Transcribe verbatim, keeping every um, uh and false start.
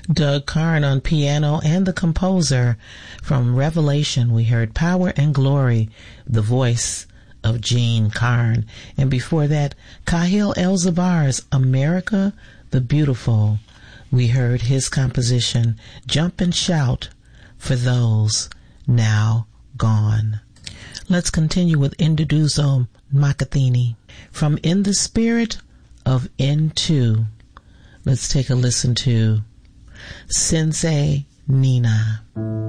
Doug Karn on piano, and the composer. From Revelation, we heard Power and Glory, the voice of Gene Karn. And before that, Kahil Elzabar's America the Beautiful. We heard his composition, Jump and Shout for Those Now Gone. Let's continue with Induduzo Makathini. From In the Spirit of Into, let's take a listen to Sensei Nina.